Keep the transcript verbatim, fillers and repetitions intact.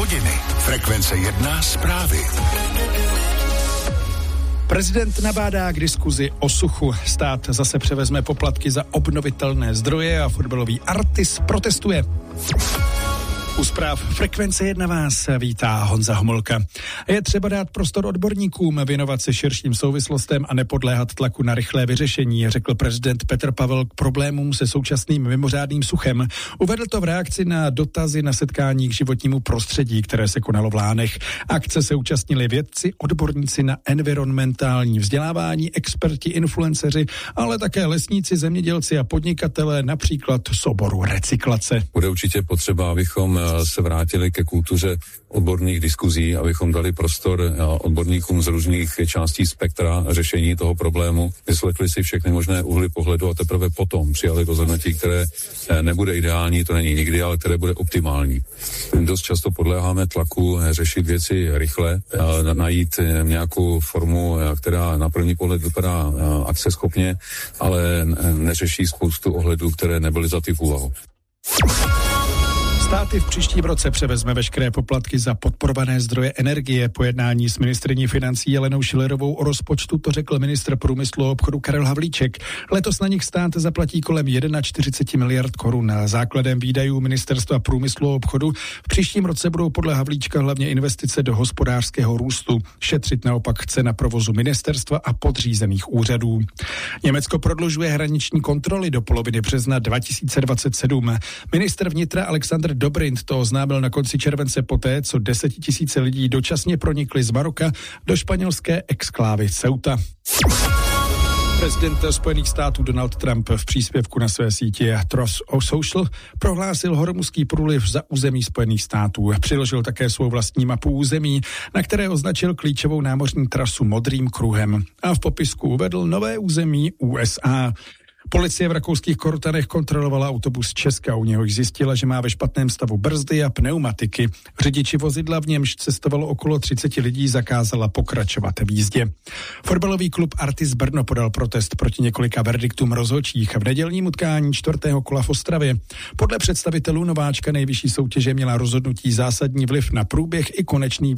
hodiny. Frekvence jedna zprávy. Prezident nabádá k diskuzi o suchu. Stát zase převezme poplatky za obnovitelné zdroje a fotbalový Artis protestuje. U zpráv Frekvence jedna vás vítá Honza Homolka. Je třeba dát prostor odborníkům, věnovat se širším souvislostem a nepodléhat tlaku na rychlé vyřešení, řekl prezident Petr Pavel k problémům se současným mimořádným suchem. Uvedl to v reakci na dotazy na setkání k životnímu prostředí, které se konalo v Lánech. Akce se účastnili vědci, odborníci na environmentální vzdělávání, experti, influenceři, ale také lesníci, zemědělci a podnikatelé, například z oboru recyklace. Bude určitě potřeba, abychom se vrátili ke kultuře odborných diskuzí, abychom dali prostor odborníkům z různých částí spektra řešení toho problému, vyslechli si všechny možné úhly pohledu a teprve potom přijali rozhodnutí, které nebude ideální, to není nikdy, ale které bude optimální. Dost často podléháme tlaku řešit věci rychle, najít nějakou formu, která na první pohled vypadá akceschopně, ale neřeší spoustu ohledů, které nebyly vzaty v úvahu. Státy v příštím roce převezme veškeré poplatky za podporované zdroje energie. Po jednání s ministryní financí Jelenou Schillerovou o rozpočtu to řekl ministr průmyslu a obchodu Karel Havlíček. Letos na nich stát zaplatí kolem čtyřicet jedna miliard korun. Základem výdajů ministerstva průmyslu a obchodu v příštím roce budou podle Havlíčka hlavně investice do hospodářského růstu. Šetřit naopak chce na provozu ministerstva a podřízených úřadů. Německo prodlužuje hraniční kontroly do poloviny března dva tisíce dvacet sedm. Ministr vnitra Alexander Dobrindt to oznámil na konci července poté, co desetitisíce lidí dočasně pronikli z Maroka do španělské exklávy Ceuta. Prezident Spojených států Donald Trump v příspěvku na své síti Truth Social prohlásil Hormuzský průliv za území Spojených států. Přiložil také svou vlastní mapu území, na které označil klíčovou námořní trasu modrým kruhem. A v popisku uvedl nové území U S A. Policie v rakouských Kortanech kontrolovala autobus Česka, u něhož zjistila, že má ve špatném stavu brzdy a pneumatiky. Řidiči vozidla, v němž cestovalo okolo třicet lidí, zakázala pokračovat v jízdě. Fotbalový klub Artis Brno podal protest proti několika verdiktům rozhodčích v nedělním utkání čtvrtého kola v Ostravě. Podle představitelů nováčka nejvyšší soutěže měla rozhodnutí zásadní vliv na průběh i konečný